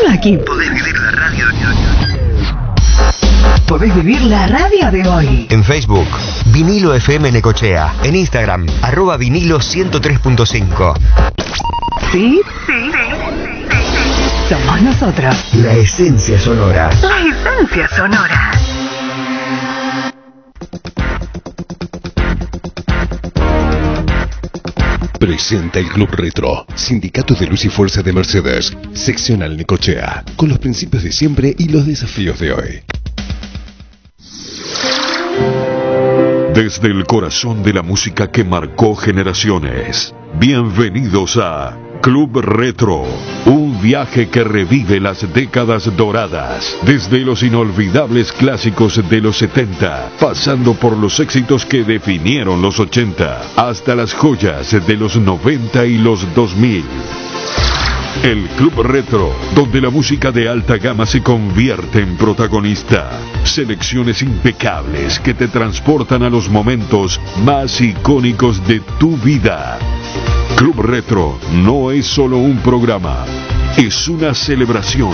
Aquí podés vivir la radio. Podés vivir la radio de hoy. En Facebook, Vinilo FM Necochea. En Instagram, @vinilo 103.5. ¿Sí? Sí. Somos nosotros. La esencia sonora. La esencia sonora. Presenta el Club Retro, Sindicato de Luz y Fuerza de Mercedes, seccional Necochea, con los principios de siempre y los desafíos de hoy. Desde el corazón de la música que marcó generaciones, bienvenidos a Club Retro, un viaje que revive las décadas doradas, desde los inolvidables clásicos de los 70, pasando por los éxitos que definieron los 80, hasta las joyas de los 90 y los 2000. El Club Retro, donde la música de alta gama se convierte en protagonista. Selecciones impecables que te transportan a los momentos más icónicos de tu vida. Club Retro no es solo un programa, es una celebración.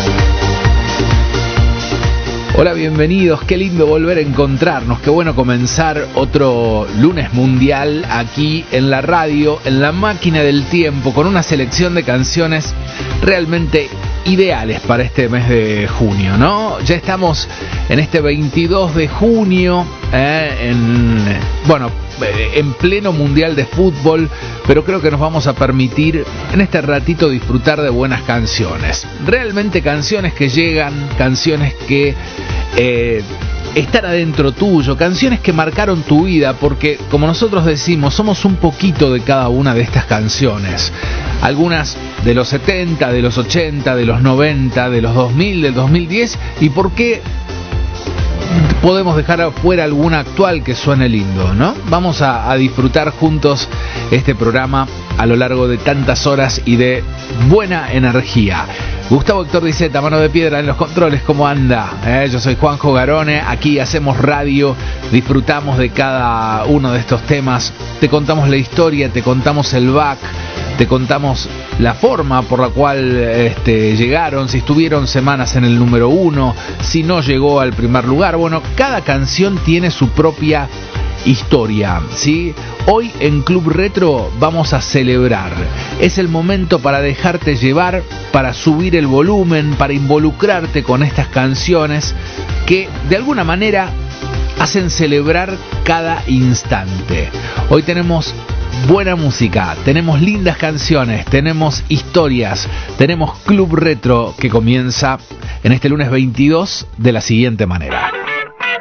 Hola, bienvenidos, qué lindo volver a encontrarnos, qué bueno comenzar otro lunes mundial aquí en la radio, en la máquina del tiempo, con una selección de canciones realmente ideales para este mes de junio, ¿no? Ya estamos en este 22 de junio, en pleno mundial de fútbol, pero creo que nos vamos a permitir en este ratito disfrutar de buenas canciones. Realmente canciones que llegan, canciones que están adentro tuyo, canciones que marcaron tu vida, porque como nosotros decimos, somos un poquito de cada una de estas canciones. Algunas de los 70, de los 80, de los 90, de los 2000, del 2010, y por qué podemos dejar afuera alguna actual que suene lindo, ¿no? Vamos a disfrutar juntos este programa a lo largo de tantas horas y de buena energía. Gustavo Héctor Diceta, mano de piedra en los controles, ¿cómo anda? Yo soy Juanjo Garone, aquí hacemos radio, disfrutamos de cada uno de estos temas, te contamos la historia, te contamos el back, te contamos la forma por la cual llegaron, si estuvieron semanas en el número 1, si no llegó al primer lugar. Bueno, cada canción tiene su propia historia, ¿sí? Hoy en Club Retro vamos a celebrar. Es el momento para dejarte llevar, para subir el volumen, para involucrarte con estas canciones que de alguna manera hacen celebrar cada instante. Hoy tenemos buena música, tenemos lindas canciones, tenemos historias, tenemos Club Retro que comienza en este lunes 22 de la siguiente manera.